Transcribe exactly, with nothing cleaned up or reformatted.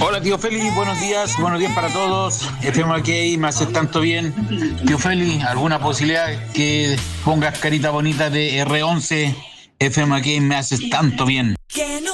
Hola tío Feli, buenos días, buenos días para todos. F M A K, me haces tanto bien. Tío Feli, ¿alguna posibilidad que pongas carita bonita de R once? F M A K, me haces tanto bien.